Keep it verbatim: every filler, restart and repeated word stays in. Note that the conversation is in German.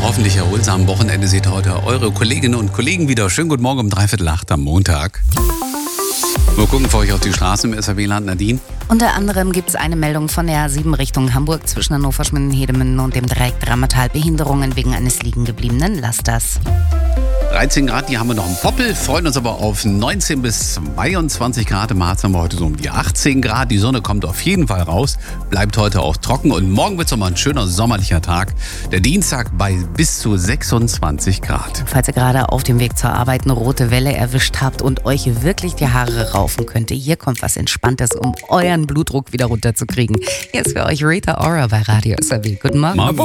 hoffentlich erholsamen Wochenende seht heute eure Kolleginnen und Kollegen wieder. Schönen guten Morgen um dreiviertel acht am Montag. Wir gucken für euch auf die Straßen im S R W-Land. Nadine? Unter anderem gibt es eine Meldung von der A sieben Richtung Hamburg zwischen Hannover, Schmitten-Hedemünden und dem Dreieck Drammertal. Behinderungen wegen eines liegen gebliebenen Lasters. dreizehn Grad, die haben wir noch im Poppel, freuen uns aber auf neunzehn bis zweiundzwanzig Grad. Im Harz haben wir heute so um die achtzehn Grad. Die Sonne kommt auf jeden Fall raus, bleibt heute auch trocken und morgen wird es nochmal ein schöner sommerlicher Tag. Der Dienstag bei bis zu sechsundzwanzig Grad. Falls ihr gerade auf dem Weg zur Arbeit eine rote Welle erwischt habt und euch wirklich die Haare raufen könnte, hier kommt was Entspanntes, um euren Blutdruck wieder runterzukriegen. Hier ist für euch Rita Ora bei Radio S R W. Guten Morgen. Morgen.